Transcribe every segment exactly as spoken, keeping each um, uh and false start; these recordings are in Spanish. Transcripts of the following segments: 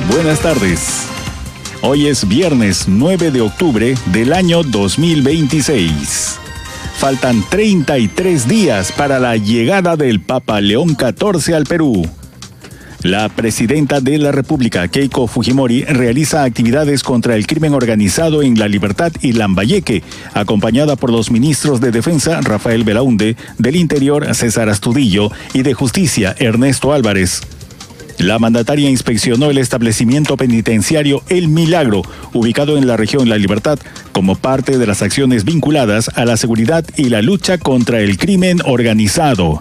Buenas tardes. Hoy es viernes nueve de octubre del año dos mil veintiséis. Faltan treinta y tres días para la llegada del Papa León catorce al Perú. La presidenta de la República, Keiko Fujimori, realiza actividades contra el crimen organizado en La Libertad y Lambayeque, acompañada por los ministros de Defensa, Rafael Belaunde, del Interior, César Astudillo, y de Justicia, Ernesto Álvarez. La mandataria inspeccionó el establecimiento penitenciario El Milagro, ubicado en la región La Libertad, como parte de las acciones vinculadas a la seguridad y la lucha contra el crimen organizado.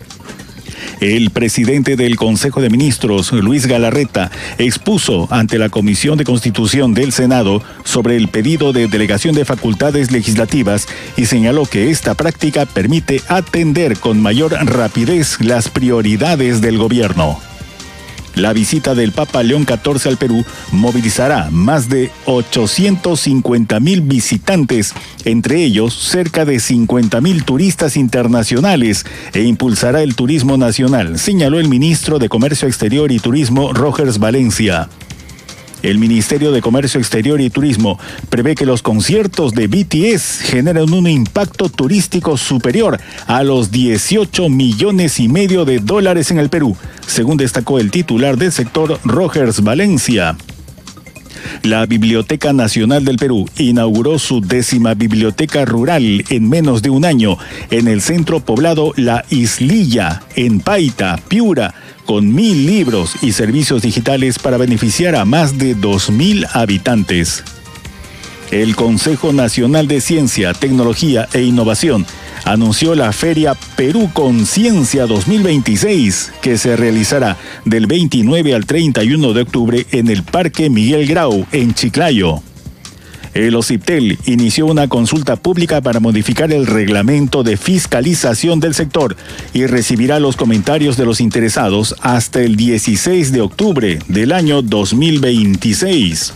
El presidente del Consejo de Ministros, Luis Galarreta, expuso ante la Comisión de Constitución del Senado sobre el pedido de delegación de facultades legislativas y señaló que esta práctica permite atender con mayor rapidez las prioridades del gobierno. La visita del Papa León catorce al Perú movilizará más de ochocientos cincuenta mil visitantes, entre ellos cerca de cincuenta mil turistas internacionales, e impulsará el turismo nacional, señaló el ministro de Comercio Exterior y Turismo, Rogers Valencia. El Ministerio de Comercio Exterior y Turismo prevé que los conciertos de B T S generen un impacto turístico superior a los dieciocho millones y medio de dólares en el Perú, según destacó el titular del sector, Rogers Valencia. La Biblioteca Nacional del Perú inauguró su décima biblioteca rural en menos de un año en el centro poblado La Islilla, en Paita, Piura, con mil libros y servicios digitales para beneficiar a más de dos mil habitantes. El Consejo Nacional de Ciencia, Tecnología e Innovación anunció la Feria Perú Conciencia dos mil veintiséis, que se realizará del veintinueve al treinta y uno de octubre en el Parque Miguel Grau, en Chiclayo. El OCIPTEL inició una consulta pública para modificar el reglamento de fiscalización del sector y recibirá los comentarios de los interesados hasta el dieciséis de octubre del año dos mil veintiséis.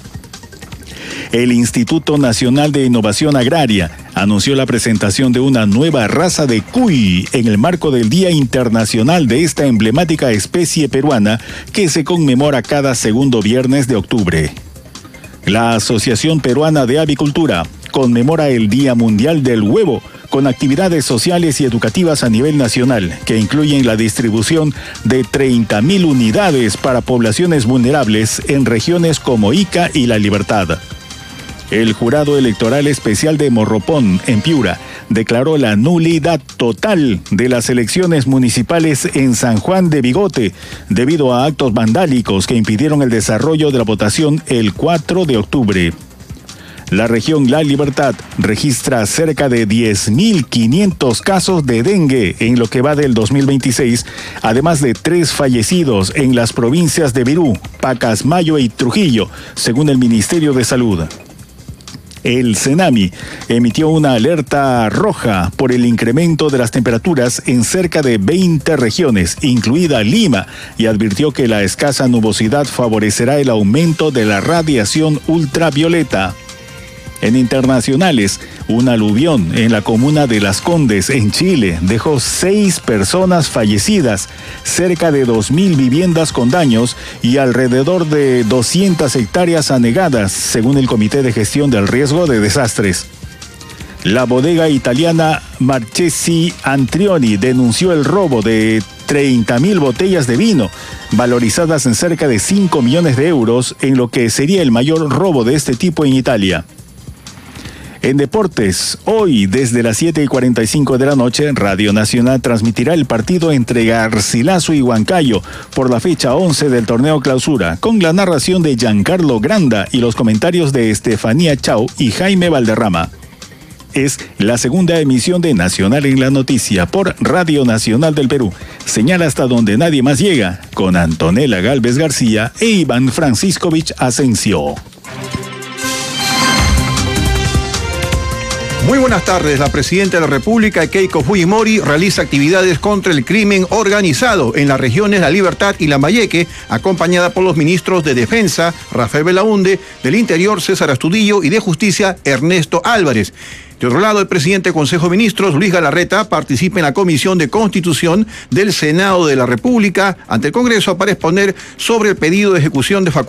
El Instituto Nacional de Innovación Agraria anunció la presentación de una nueva raza de cuy en el marco del Día Internacional de esta emblemática especie peruana que se conmemora cada segundo viernes de octubre. La Asociación Peruana de Avicultura conmemora el Día Mundial del Huevo con actividades sociales y educativas a nivel nacional que incluyen la distribución de treinta mil unidades para poblaciones vulnerables en regiones como Ica y La Libertad. El Jurado Electoral Especial de Morropón, en Piura, declaró la nulidad total de las elecciones municipales en San Juan de Bigote, debido a actos vandálicos que impidieron el desarrollo de la votación el cuatro de octubre. La región La Libertad registra cerca de diez mil quinientos casos de dengue en lo que va del dos mil veintiséis, además de tres fallecidos en las provincias de Virú, Pacasmayo y Trujillo, según el Ministerio de Salud. El CENAMI emitió una alerta roja por el incremento de las temperaturas en cerca de veinte regiones, incluida Lima, y advirtió que la escasa nubosidad favorecerá el aumento de la radiación ultravioleta. En internacionales, un aluvión en la comuna de Las Condes, en Chile, dejó seis personas fallecidas, cerca de dos mil viviendas con daños y alrededor de doscientas hectáreas anegadas, según el Comité de Gestión del Riesgo de Desastres. La bodega italiana Marchesi Antrioni denunció el robo de treinta mil botellas de vino, valorizadas en cerca de cinco millones de euros, en lo que sería el mayor robo de este tipo en Italia. En deportes, hoy desde las siete y cuarenta y cinco de la noche, Radio Nacional transmitirá el partido entre Garcilaso y Huancayo por la fecha once del torneo Clausura, con la narración de Giancarlo Granda y los comentarios de Estefanía Chau y Jaime Valderrama. Es la segunda emisión de Nacional en la Noticia por Radio Nacional del Perú. Señal hasta donde nadie más llega, con Antonella Galvez García e Iván Franciscovich Asensio. Muy buenas tardes. La presidenta de la República, Keiko Fujimori, realiza actividades contra el crimen organizado en las regiones La Libertad y Lambayeque, acompañada por los ministros de Defensa, Rafael Belaunde, del Interior, César Astudillo, y de Justicia, Ernesto Álvarez. De otro lado, el presidente del Consejo de Ministros, Luis Galarreta, participa en la Comisión de Constitución del Senado de la República ante el Congreso para exponer sobre el pedido de ejecución de facultades